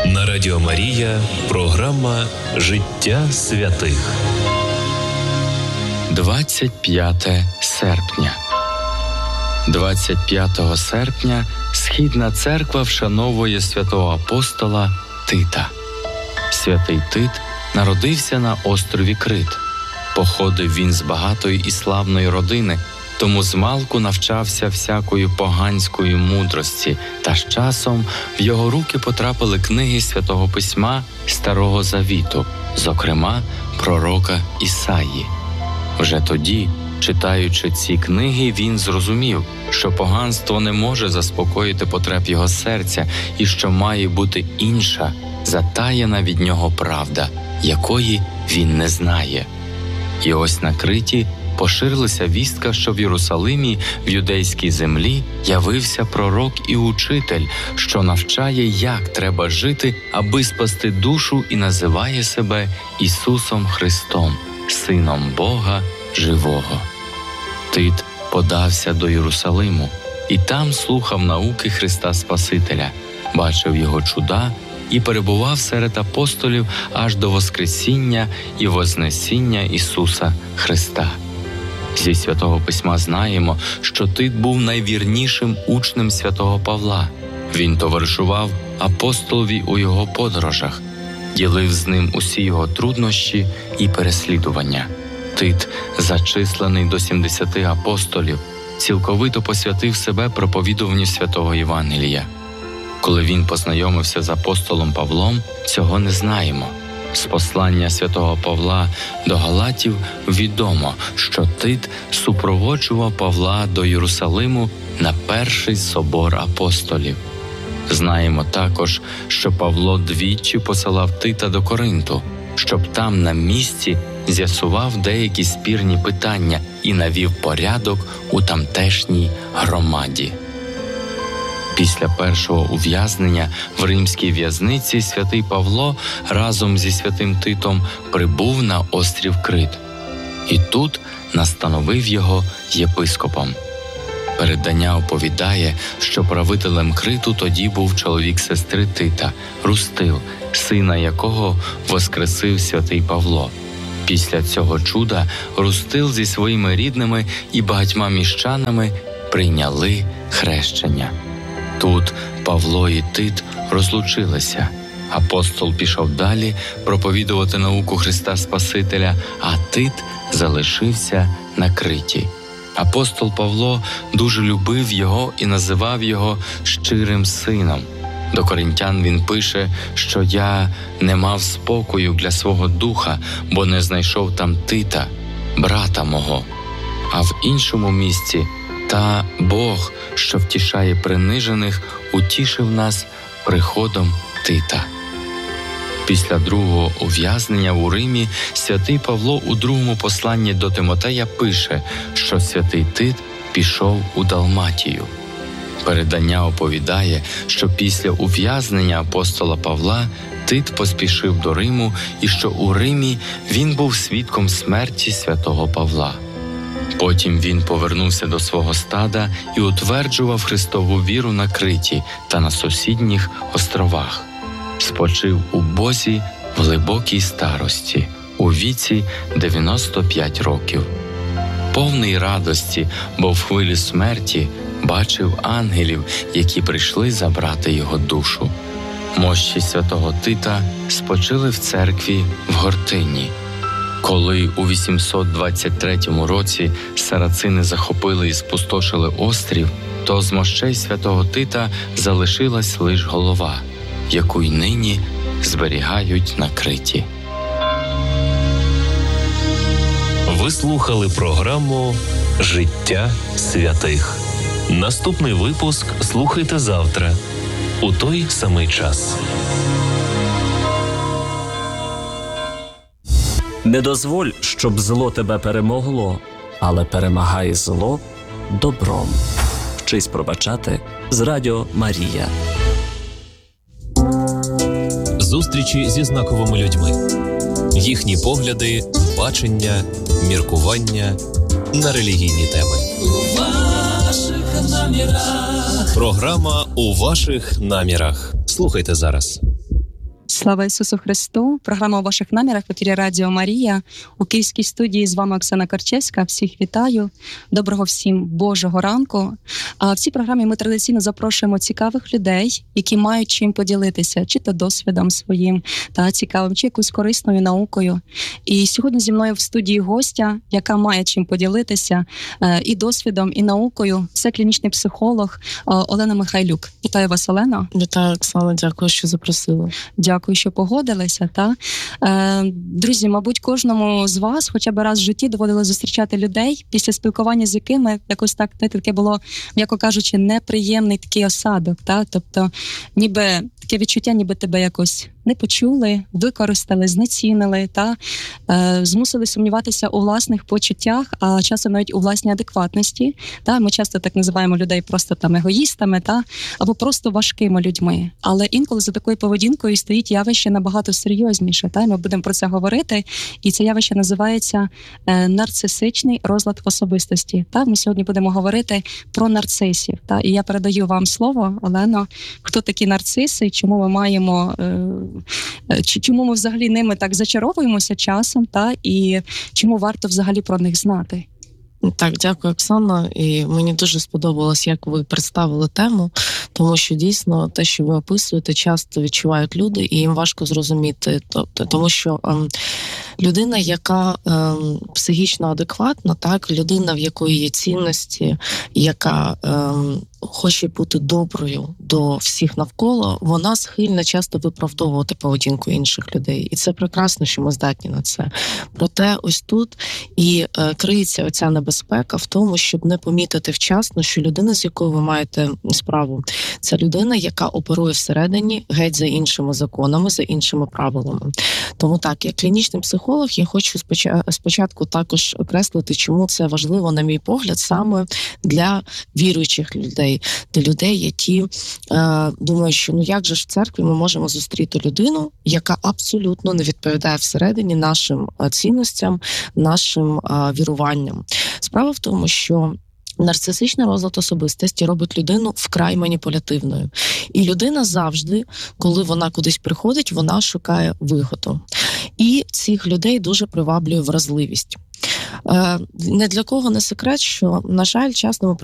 На Радіо Марія програма «Життя святих». 25 серпня. 25 серпня Східна церква вшановує святого апостола Тита. Святий Тит народився на острові Крит. Походив він з багатої і славної родини, тому змалку навчався всякої поганської мудрості, та з часом в його руки потрапили книги Святого Письма Старого Завіту, зокрема пророка Ісаї. Вже тоді, читаючи ці книги, він зрозумів, що поганство не може заспокоїти потреб його серця і що має бути інша, затаєна від нього правда, якої він не знає. І ось на Криті поширилася вістка, що в Єрусалимі, в юдейській землі, явився пророк і учитель, що навчає, як треба жити, аби спасти душу, і називає себе Ісусом Христом, Сином Бога Живого. Тит подався до Єрусалиму і там слухав науки Христа Спасителя, бачив його чуда і перебував серед апостолів аж до Воскресіння і Вознесіння Ісуса Христа. Зі Святого Письма знаємо, що Тит був найвірнішим учнем святого Павла. Він товаришував апостолові у його подорожах, ділив з ним усі його труднощі і переслідування. Тит, зачислений до 70 апостолів, цілковито посвятив себе проповідуванню святого Євангелія. Коли він познайомився з апостолом Павлом, цього не знаємо. З послання святого Павла до Галатів відомо, що Тит супроводжував Павла до Єрусалиму на перший собор апостолів. Знаємо також, що Павло двічі посилав Тита до Коринту, щоб там на місці з'ясував деякі спірні питання і навів порядок у тамтешній громаді. Після першого ув'язнення в римській в'язниці святий Павло разом зі святим Титом прибув на острів Крит. І тут настановив його єпископом. Передання оповідає, що правителем Криту тоді був чоловік сестри Тита, Рустил, сина якого воскресив святий Павло. Після цього чуда Рустил зі своїми рідними і багатьма міщанами прийняли хрещення. Тут Павло і Тит розлучилися. Апостол пішов далі проповідувати науку Христа Спасителя, а Тит залишився на Криті. Апостол Павло дуже любив його і називав його щирим сином. До коринтян він пише, що «я не мав спокою для свого духа, бо не знайшов там Тита, брата мого». А в іншому місці «та Бог, що втішає принижених, утішив нас приходом Тита». Після другого ув'язнення у Римі святий Павло у другому посланні до Тимотея пише, що святий Тит пішов у Далматію. Передання оповідає, що після ув'язнення апостола Павла Тит поспішив до Риму і що у Римі він був свідком смерті святого Павла. Потім він повернувся до свого стада і утверджував Христову віру на Криті та на сусідніх островах. Спочив у Бозі в глибокій старості, у віці 95 років. Повний радості, бо в хвилі смерті бачив ангелів, які прийшли забрати його душу. Мощі святого Тита спочили в церкві в Гортині. Коли у 823 році сарацини захопили і спустошили острів, то з мощей святого Тита залишилась лиш голова, яку й нині зберігають на Криті. Ви слухали програму «Життя святих». Наступний випуск слухайте завтра, у той самий час. Не дозволь, щоб зло тебе перемогло, але перемагай зло добром. Вчись пробачати з Радіо Марія. Зустрічі зі знаковими людьми. Їхні погляди, бачення, міркування на релігійні теми. У ваших намірах. Програма «У ваших намірах». Слухайте зараз. Слава Ісусу Христу! Програма «У ваших намірах» в ефірі Радіо Марія. У Київській студії з вами Оксана Корчевська. Всіх вітаю. Доброго всім Божого ранку. А в цій програмі ми традиційно запрошуємо цікавих людей, які мають чим поділитися, чи то досвідом своїм, та цікавим, чи якоюсь корисною наукою. І сьогодні зі мною в студії гостя, яка має чим поділитися і досвідом, і наукою. Це клінічний психолог Олена Михайлюк. Вітаю вас, Олено. Вітаю, Оксана, дякую, що запросили. Дякую, що погодилися. Друзі, мабуть, кожному з вас хоча б раз в житті доводилось зустрічати людей, після спілкування з якими якось так, таке було, м'яко кажучи, неприємний такий осадок. Тобто, ніби таке відчуття, ніби тебе якось не почули, використали, знецінили, змусили сумніватися у власних почуттях, а часом навіть у власній адекватності. Ми часто так називаємо людей просто егоїстами, або просто важкими людьми. Але інколи за такою поведінкою стоїть явище набагато серйозніше. Ми будемо про це говорити, і це явище називається нарцисичний розлад особистості. Ми сьогодні будемо говорити про нарцисів. І я передаю вам слово, Олено, хто такі нарциси, чому ми маємо... Чому ми взагалі ними так зачаровуємося часом, і чому варто взагалі про них знати? Так, дякую, Оксана. І мені дуже сподобалось, як ви представили тему, тому що дійсно те, що ви описуєте, часто відчувають люди, і їм важко зрозуміти. Тому що людина, яка психічно адекватна, людина, в якої є цінності, яка хоче бути доброю до всіх навколо, вона схильна часто виправдовувати поведінку інших людей. І це прекрасно, що ми здатні на це. Проте ось тут і криється оця небезпека в тому, щоб не помітити вчасно, що людина, з якою ви маєте справу, це людина, яка оперує всередині геть за іншими законами, за іншими правилами. Тому так, як клінічний психолог, я хочу спочатку також окреслити, чому це важливо, на мій погляд, саме для віруючих людей, для людей, які думають, що як же ж в церкві ми можемо зустріти людину, яка абсолютно не відповідає всередині нашим цінностям, нашим віруванням. Справа в тому, що нарцисичний розлад особистості робить людину вкрай маніпулятивною. І людина завжди, коли вона кудись приходить, вона шукає вигоду. І цих людей дуже приваблює вразливість. Не для кого не секрет, що, на жаль, часто ми